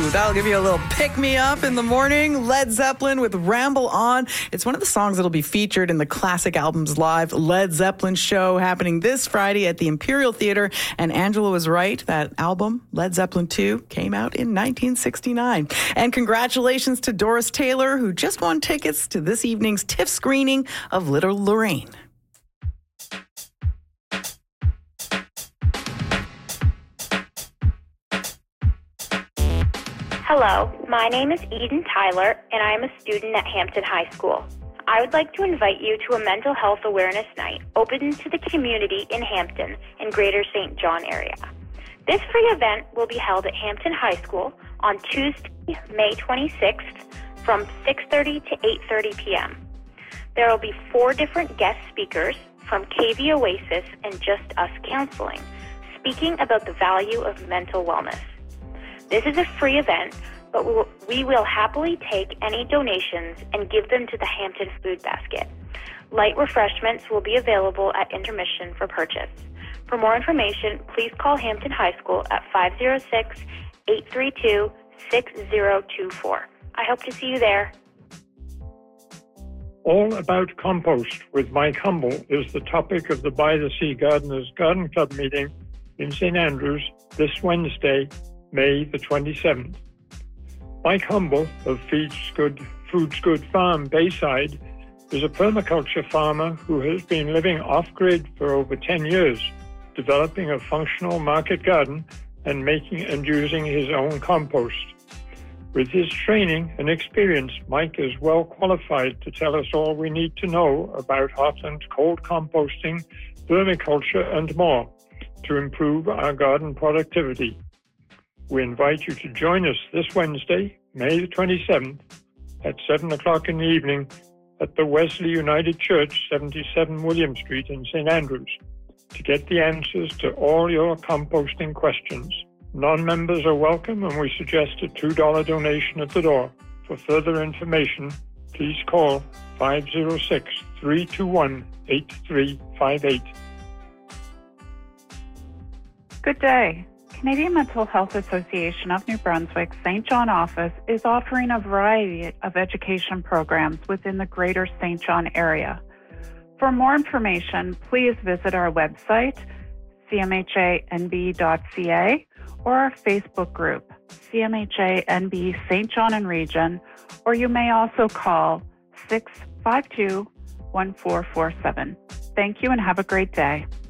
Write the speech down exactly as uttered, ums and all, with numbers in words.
Ooh, that'll give you a little pick-me-up in the morning. Led Zeppelin with Ramble On. It's one of the songs that'll be featured in the Classic Albums Live Led Zeppelin show happening this Friday at the Imperial Theater. And Angela was right. That album, Led Zeppelin two, came out in nineteen sixty-nine. And congratulations to Doris Taylor, who just won tickets to this evening's TIFF screening of Little Lorraine. Hello, my name is Eden Tyler, and I am a student at Hampton High School. I would like to invite you to a mental health awareness night open to the community in Hampton and Greater Saint John area. This free event will be held at Hampton High School on Tuesday, May twenty-sixth from six thirty to eight thirty p.m. There will be four different guest speakers from K V Oasis and Just Us Counseling speaking about the value of mental wellness. This is a free event, but we will, we will happily take any donations and give them to the Hampton Food Basket. Light refreshments will be available at intermission for purchase. For more information, please call Hampton High School at five oh six, eight three two, six oh two four. I hope to see you there. All About Compost with Mike Humble is the topic of the By the Sea Gardeners Garden Club meeting in Saint Andrews this Wednesday, May the twenty-seventh. Mike Humble of Feeds Good, Foods Good Farm, Bayside, is a permaculture farmer who has been living off-grid for over ten years, developing a functional market garden and making and using his own compost. With his training and experience, Mike is well qualified to tell us all we need to know about hot and cold composting, vermiculture, and more to improve our garden productivity. We invite you to join us this Wednesday, May the twenty-seventh, at seven o'clock in the evening at the Wesley United Church, seventy-seven William Street in Saint Andrews, to get the answers to all your composting questions. Non-members are welcome, and we suggest a two dollars donation at the door. For further information, please call five oh six, three two one, eight three five eight. Good day. Canadian Mental Health Association of New Brunswick Saint John office is offering a variety of education programs within the Greater Saint John area. For more information, please visit our website, c m h a n b dot c a, or our Facebook group, C M H A N B Saint John and Region, or you may also call six five two, one four four seven. Thank you and have a great day.